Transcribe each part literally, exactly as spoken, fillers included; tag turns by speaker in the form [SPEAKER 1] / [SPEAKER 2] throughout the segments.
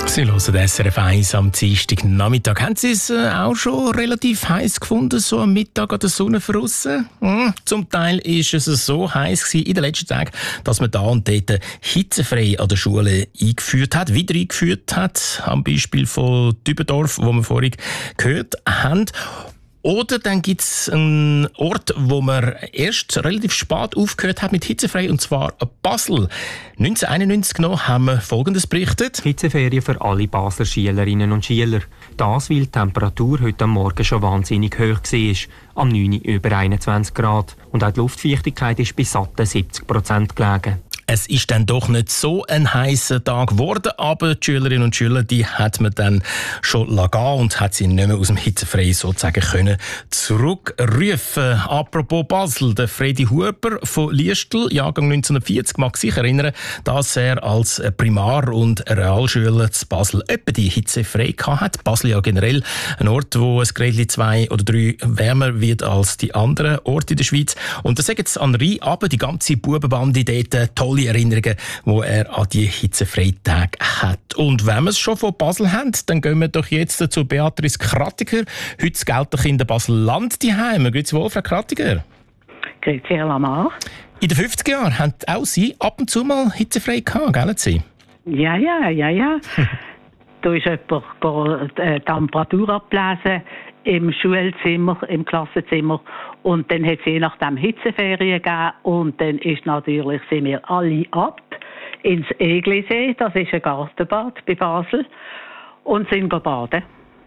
[SPEAKER 1] Sie hören den S R F eins am Dienstagnachmittag. Haben Sie es äh, auch schon relativ heiß gefunden, so am Mittag an der Sonne draussen? Hm. Zum Teil war es so heiß gewesen in den letzten Tagen, dass man da und dort hitzefrei an der Schule eingeführt hat, wieder eingeführt hat, am Beispiel von Dübendorf, wo wir vorhin gehört haben. Oder dann gibt es einen Ort, wo man erst relativ spät aufgehört hat mit hitzefrei, und zwar Basel. neunzehnhunderteinundneunzig noch haben wir Folgendes berichtet.
[SPEAKER 2] Hitzeferien für alle Basler Schülerinnen und Schüler. Das, weil die Temperatur heute am Morgen schon wahnsinnig hoch war. Am neun Uhr über einundzwanzig Grad. Und auch die Luftfeuchtigkeit ist bei satten siebzig Prozent gelegen.
[SPEAKER 1] Es ist dann doch nicht so ein heißer Tag geworden, aber die Schülerinnen und Schüler, die hat man dann schon gehen und hat sie nicht mehr aus dem Hitzefrei sozusagen können zurückrufen. Apropos Basel, der Fredi Huber von Liestl, Jahrgang neunzehnhundertvierzig, mag sich erinnern, dass er als Primar- und Realschüler zu Basel etwa die Hitze frei hatte. Basel ja generell ein Ort, wo es gerade zwei oder drei wärmer wird als die anderen Orte in der Schweiz. Und das sagt jetzt an Rhein, aber die ganze Bubenbande dort, tolle Erinnerungen, die er an die Hitzefreitage hat. Und wenn wir es schon von Basel haben, dann gehen wir doch jetzt zu Beatrice Krattiger. Heute das Gelterkind Basel-Land daheim. Grüezi wohl, Frau Krattiger.
[SPEAKER 3] Grüezi, Herr Lamar.
[SPEAKER 1] In den fünfziger Jahren haben auch Sie ab und zu mal hitzefrei gehabt, gell Sie?
[SPEAKER 3] Ja, ja, ja, ja. Da ist jemand die Temperatur ablesen im Schulzimmer, im Klassenzimmer. Und dann hat es je nachdem Hitzeferien gegeben. Und dann ist natürlich, sind wir alle ab ins Eglisee, das ist ein Gartenbad bei Basel, und sind baden.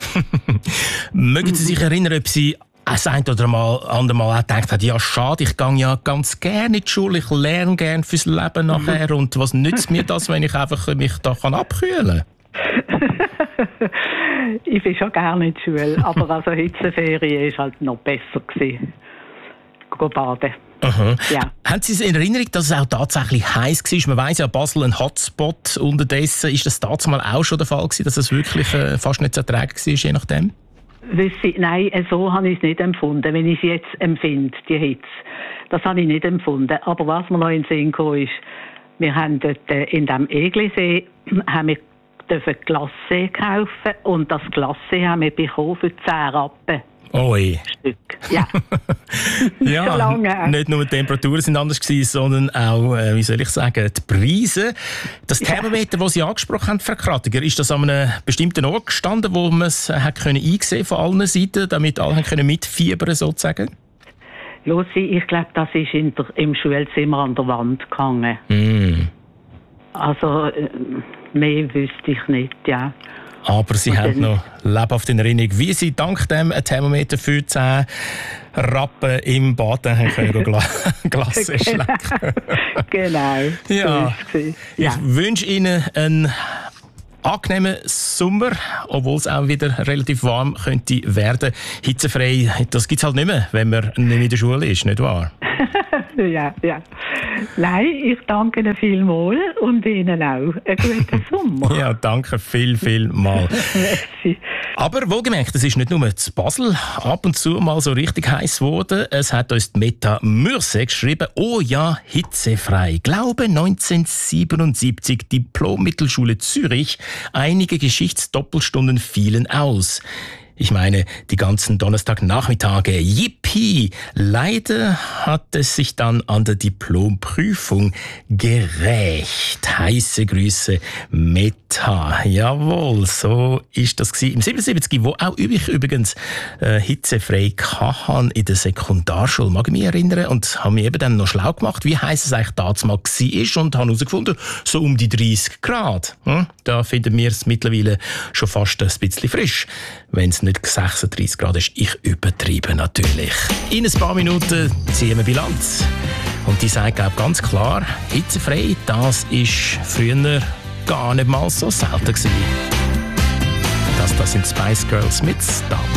[SPEAKER 1] Mögen Sie sich erinnern, ob Sie das ein oder mal, andere Mal auch gedacht haben, ja schade, ich gehe ja ganz gerne in die Schule, ich lerne gerne fürs Leben nachher, und was nützt mir das, wenn ich einfach mich da abkühlen kann?
[SPEAKER 3] Ich bin schon gerne in die Schule, aber also Hitzeferien war halt noch besser gewesen. Go baden.
[SPEAKER 1] Aha.
[SPEAKER 3] Ja.
[SPEAKER 1] Haben Sie es in Erinnerung, dass es auch tatsächlich heiß war? Man weiss ja, Basel ein Hotspot. Unterdessen ist das damals auch schon der Fall gewesen, dass es wirklich äh, fast nicht zu ertragen war, je nachdem?
[SPEAKER 3] Sie, nein, so habe ich es nicht empfunden, wenn ich es jetzt empfinde, die Hitze. Das habe ich nicht empfunden. Aber was mir noch in den Sinn kam, ist, wir haben dort äh, in diesem Eglisee haben wir dürfen Glasse kaufen, und das Glasse haben wir bekommen für zehn Rappen.
[SPEAKER 1] Oi.
[SPEAKER 3] Stück. Ja.
[SPEAKER 1] Ja,
[SPEAKER 3] lange.
[SPEAKER 1] Nicht nur die Temperaturen sind anders gewesen, sondern auch, äh, wie soll ich sagen, die Preise. Das Thermometer, das Sie angesprochen haben, Frau Krattiger, ist das an einem bestimmten Ort gestanden, wo man es einsehen von allen Seiten, damit alle können mitfiebern sozusagen?
[SPEAKER 3] Lucy, ich glaube, das ist in der, im Schulzimmer an der Wand gehangen.
[SPEAKER 1] Mm.
[SPEAKER 3] Also, äh, mehr wüsste ich nicht, ja.
[SPEAKER 1] Aber Sie
[SPEAKER 3] und
[SPEAKER 1] haben noch lebhaft in Erinnerung, wie Sie dank dem ein Thermometer für zehn Rappen im Bad haben können Gla- Glasse schlecken.
[SPEAKER 3] Genau.
[SPEAKER 1] Ja.
[SPEAKER 3] So ja.
[SPEAKER 1] Ich wünsche Ihnen einen angenehmen Sommer, obwohl es auch wieder relativ warm könnte werden. Hitzefrei, das gibt es halt nicht mehr, wenn man nicht in der Schule ist, nicht wahr?
[SPEAKER 3] Ja, ja. Nein, ich danke Ihnen vielmals und Ihnen auch. Einen guten Sommer.
[SPEAKER 1] Ja, danke viel, viel mal.
[SPEAKER 3] Merci.
[SPEAKER 1] Aber wohlgemerkt, es ist nicht nur zu Basel ab und zu mal so richtig heiß geworden. Es hat uns die Meta Mürse geschrieben, oh ja, hitzefrei. Glaube neunzehnhundertsiebenundsiebzig, Diplom-Mittelschule Zürich. Einige Geschichtsdoppelstunden fielen aus. Ich meine, die ganzen Donnerstagnachmittage. Yippie! Leider hat es sich dann an der Diplomprüfung gerächt. Heiße Grüße, Meta. Jawohl, so ist das gewesen. Im siebenundsiebzig, wo auch ich übrigens äh, hitzefrei hatte in der Sekundarschule, mag ich mich erinnern, und habe mich eben dann noch schlau gemacht, wie heiß es eigentlich damals mal war, und habe herausgefunden, so um die dreißig Grad. Hm? Da finden wir es mittlerweile schon fast ein bisschen frisch. Wenn es nicht sechsunddreißig Grad ist, ich übertreibe natürlich. In ein paar Minuten ziehen wir Bilanz. Und die sagt, glaube ganz klar, hitzefrei, das ist früher gar nicht mal so selten gewesen. Das, das sind Spice Girls mit Stop.